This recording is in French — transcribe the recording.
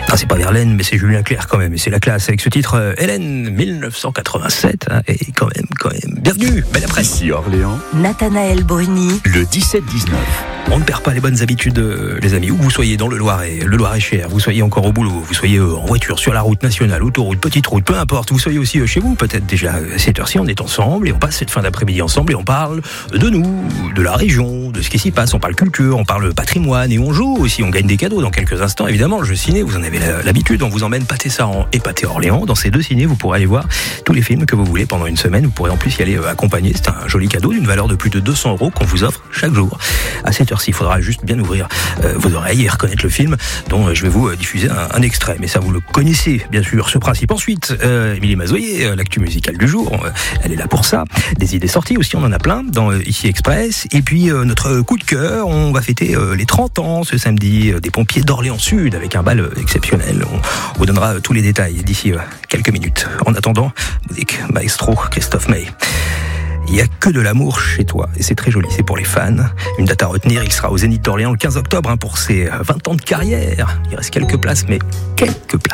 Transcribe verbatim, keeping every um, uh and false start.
Ah, c'est pas Verlaine, mais c'est Julien Clerc quand même, et c'est la classe avec ce titre euh, Hélène dix-neuf cent quatre-vingt-sept, hein, et quand même, quand même. Bienvenue, belle après. Ici Orléans, Nathanaël Bruni, le dix-sept dix-neuf. On ne perd pas les bonnes habitudes, euh, les amis. Où vous soyez dans le Loiret, le Loiret-Cher, vous soyez encore au boulot, vous soyez euh, en voiture, sur la route nationale, autoroute, petite route, peu importe. Vous soyez aussi euh, chez vous, peut-être déjà à cette heure-ci, on est ensemble et on passe cette fin d'après-midi ensemble et on parle de nous, de la région, de ce qui s'y passe. On parle culture, on parle patrimoine et on joue aussi. On gagne des cadeaux dans quelques instants. Évidemment, le jeu ciné, vous en avez l'habitude. On vous emmène Pâté Saran et Pâté Orléans. Dans ces deux cinés, vous pourrez aller voir tous les films que vous voulez pendant une semaine. Vous pourrez en plus y aller euh, accompagné. C'est un joli cadeau d'une valeur de plus de deux cents euros qu'on vous offre chaque jour. À cette heure-ci, il faudra juste bien ouvrir euh, vos oreilles et reconnaître le film dont euh, je vais vous euh, diffuser un, un extrait. Mais ça, vous le connaissez, bien sûr, ce principe. Ensuite, euh, Émilie Mazoyer, euh, l'actu musicale du jour, euh, elle est là pour ça. Des idées sorties aussi, on en a plein dans euh, Ici Express. Et puis, euh, notre coup de cœur, on va fêter euh, les trente ans ce samedi euh, des pompiers d'Orléans Sud avec un bal euh, exceptionnel. On vous donnera euh, tous les détails d'ici euh, quelques minutes. En attendant, musique maestro Christophe May. Il n'y a que de l'amour chez toi. Et c'est très joli, c'est pour les fans. Une date à retenir, il sera au Zénith d'Orléans le quinze octobre hein, pour ses vingt ans de carrière. Il reste quelques places, mais quelques places.